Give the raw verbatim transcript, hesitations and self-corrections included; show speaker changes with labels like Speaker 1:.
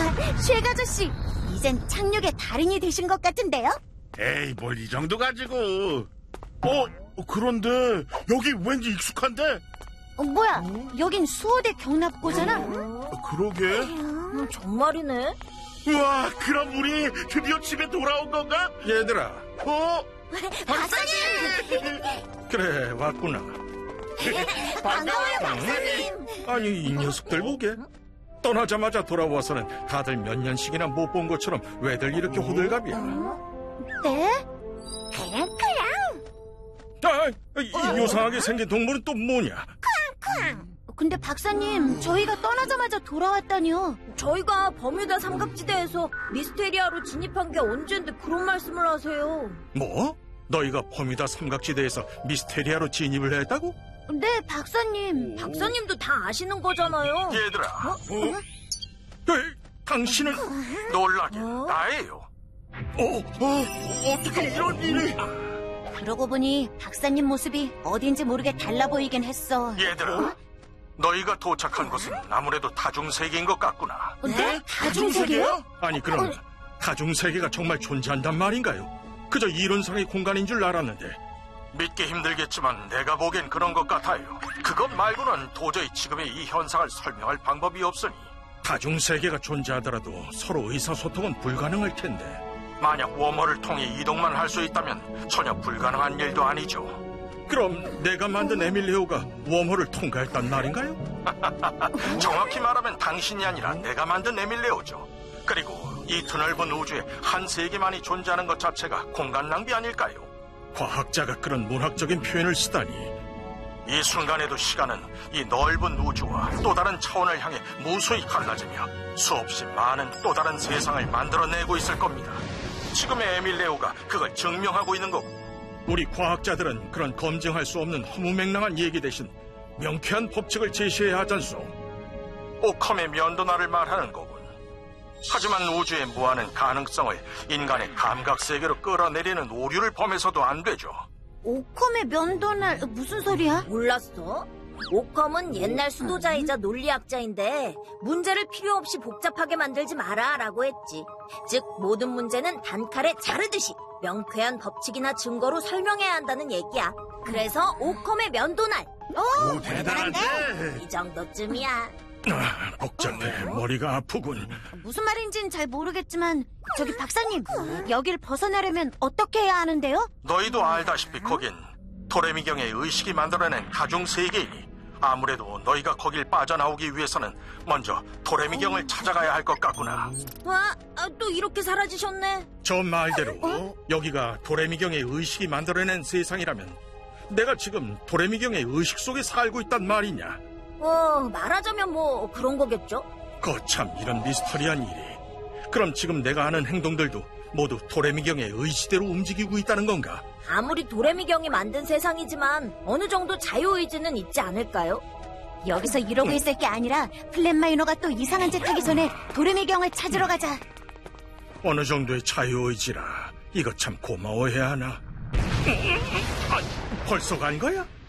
Speaker 1: 쉘 아저씨, 이젠 착륙의 달인이 되신 것 같은데요?
Speaker 2: 에이, 뭘 이 정도 가지고. 어, 그런데 여기 왠지 익숙한데?
Speaker 1: 어, 뭐야, 여긴 수호대 경납고잖아.
Speaker 2: 그러게.
Speaker 3: 음, 정말이네.
Speaker 2: 우와, 그럼 우리 드디어 집에 돌아온 건가?
Speaker 4: 얘들아,
Speaker 2: 어?
Speaker 1: 박사님!
Speaker 4: 그래 왔구나.
Speaker 1: 반가워요, 박사님.
Speaker 4: 아니 이 녀석들 보게. 떠나자마자 돌아와서는 다들 몇 년씩이나 못 본 것처럼 왜들 이렇게 호들갑이야.
Speaker 1: 네? 그랑그랑.
Speaker 4: 아, 이 요상하게 생긴 동물은 또 뭐냐?
Speaker 1: 근데 박사님, 저희가 떠나자마자 돌아왔다니요.
Speaker 3: 저희가 버뮤다 삼각지대에서 미스테리아로 진입한 게 언젠데 그런 말씀을 하세요.
Speaker 4: 뭐? 너희가 버뮤다 삼각지대에서 미스테리아로 진입을 했다고?
Speaker 1: 네, 박사님.
Speaker 3: 박사님도 다 아시는 거잖아요.
Speaker 4: 얘들아,
Speaker 3: 어?
Speaker 4: 에이, 당신은 놀라게 나예요.
Speaker 2: 어, 어, 어떻게 이런 일이?
Speaker 1: 그러고 보니 박사님 모습이 어딘지 모르게 달라 보이긴 했어.
Speaker 4: 얘들아, 너희가 도착한 곳은 아무래도 다중세계인 것 같구나.
Speaker 1: 네? 다중세계요?
Speaker 4: 아니 그럼 다중세계가 정말 존재한단 말인가요? 그저 이론상의 공간인 줄 알았는데. 믿기 힘들겠지만 내가 보기엔 그런 것 같아요. 그것 말고는 도저히 지금의 이 현상을 설명할 방법이 없으니. 다중세계가 존재하더라도 서로 의사소통은 불가능할 텐데. 만약 웜홀을 통해 이동만 할 수 있다면 전혀 불가능한 일도 아니죠. 그럼 내가 만든 에밀리오가 웜홀을 통과했단 말인가요? 정확히 말하면 당신이 아니라 내가 만든 에밀리오죠. 그리고 이 드넓은 우주에 한 세계만이 존재하는 것 자체가 공간 낭비 아닐까요? 과학자가 그런 문학적인 표현을 쓰다니. 이 순간에도 시간은 이 넓은 우주와 또 다른 차원을 향해 무수히 갈라지며 수없이 많은 또 다른 세상을 만들어내고 있을 겁니다. 지금의 에밀레오가 그걸 증명하고 있는 거고, 우리 과학자들은 그런 검증할 수 없는 허무맹랑한 얘기 대신 명쾌한 법칙을 제시해야 하잖소. 오컴의 면도날을 말하는 거군. 하지만 우주에 무한한 가능성을 인간의 감각세계로 끌어내리는 오류를 범해서도 안 되죠.
Speaker 1: 오컴의 면도날, 무슨 소리야?
Speaker 3: 몰랐어? 오컴은 옛날 수도자이자 논리학자인데 문제를 필요 없이 복잡하게 만들지 마라 라고 했지. 즉 모든 문제는 단칼에 자르듯이 명쾌한 법칙이나 증거로 설명해야 한다는 얘기야. 그래서 오컴의 면도날.
Speaker 1: 오,
Speaker 2: 오, 대단한데?
Speaker 3: 이 정도쯤이야.
Speaker 4: 아, 복잡해. 머리가 아프군.
Speaker 1: 무슨 말인지는 잘 모르겠지만 저기 박사님, 여길 벗어나려면 어떻게 해야 하는데요?
Speaker 4: 너희도 알다시피 거긴 도레미경의 의식이 만들어낸 다중세계이니 아무래도 너희가 거길 빠져나오기 위해서는 먼저 도레미경을 찾아가야 할 것 같구나.
Speaker 3: 와, 아, 또 이렇게 사라지셨네.
Speaker 4: 저 말대로 여기가 도레미경의 의식이 만들어낸 세상이라면 내가 지금 도레미경의 의식 속에 살고 있단 말이냐.
Speaker 3: 어, 말하자면 뭐 그런 거겠죠?
Speaker 4: 거참 이런 미스터리한 일이. 그럼 지금 내가 하는 행동들도 모두 도레미경의 의지대로 움직이고 있다는 건가?
Speaker 3: 아무리 도레미경이 만든 세상이지만 어느 정도 자유의지는 있지 않을까요?
Speaker 1: 여기서 이러고 있을 게 아니라 플랜 마이너가 또 이상한 짓 하기 전에 도레미경을 찾으러 가자.
Speaker 4: 어느 정도의 자유의지라. 이거 참 고마워해야 하나? 아, 벌써 간 거야?